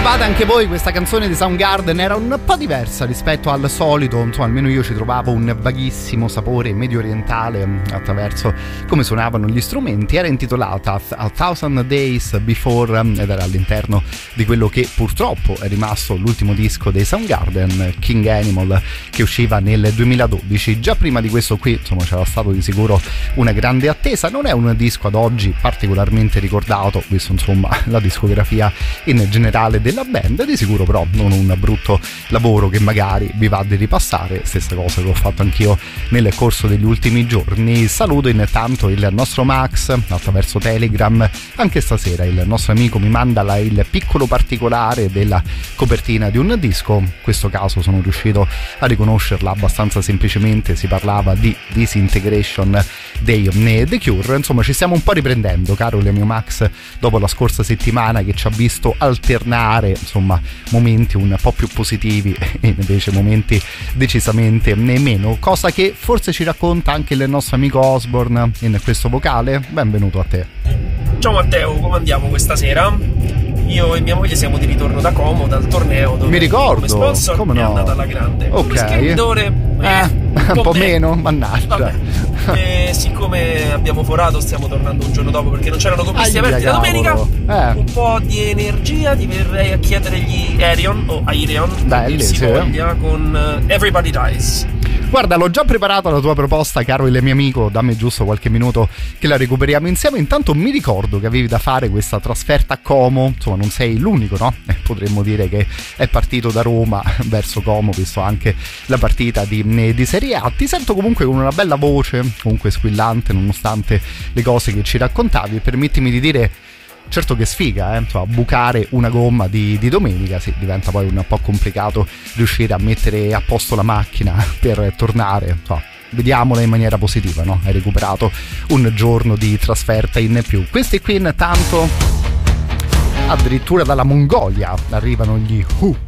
Trovate anche voi questa canzone di Soundgarden? Era un po' diversa rispetto al solito, insomma almeno io ci trovavo un vaghissimo sapore medio orientale attraverso come suonavano gli strumenti. Era intitolata A Thousand Days Before ed era all'interno di quello che purtroppo è rimasto l'ultimo disco dei Soundgarden, King Animal, che usciva nel 2012. Già prima di questo qui insomma c'era stato di sicuro una grande attesa. Non è un disco ad oggi particolarmente ricordato visto insomma la discografia in generale della band, di sicuro però non un brutto lavoro che magari vi va di ripassare, stessa cosa che ho fatto anch'io nel corso degli ultimi giorni. Saluto intanto il nostro Max attraverso Telegram. Anche stasera il nostro amico mi manda il piccolo particolare della copertina di un disco, in questo caso sono riuscito a riconoscerla abbastanza semplicemente, si parlava di Disintegration dei The Cure. Insomma ci stiamo un po' riprendendo, caro il mio Max, dopo la scorsa settimana che ci ha visto alternare insomma momenti un po' più positivi e invece momenti decisamente meno, cosa che forse ci racconta anche il nostro amico Osborne in questo vocale. Benvenuto a te. Ciao Matteo, come andiamo questa sera? Io e mia moglie siamo di ritorno da Como, dal torneo dove mi ricordo, come sponsor come no? È andata alla grande. Ok. Come scrittore un po' meno, mannaggia. E siccome abbiamo forato stiamo tornando un giorno dopo perché non c'erano compisti aperti la domenica. Un po' di energia ti verrei a chiedere gli Aerion o Aerion, belli, sì, voglia, con Everybody Dies. Guarda, l'ho già preparata la tua proposta, caro il mio amico, dammi giusto qualche minuto che la recuperiamo insieme. Intanto mi ricordo che avevi da fare questa trasferta a Como, insomma non sei l'unico, no? Potremmo dire che è partito da Roma verso Como, visto anche la partita di Serie A. Ti sento comunque con una bella voce, comunque squillante nonostante le cose che ci raccontavi. Permettimi di dire, certo che sfiga, insomma, bucare una gomma di domenica, sì, diventa poi un po' complicato riuscire a mettere a posto la macchina per tornare, insomma, vediamola in maniera positiva, no? Hai recuperato un giorno di trasferta in più. Questi qui intanto addirittura dalla Mongolia arrivano gli Who.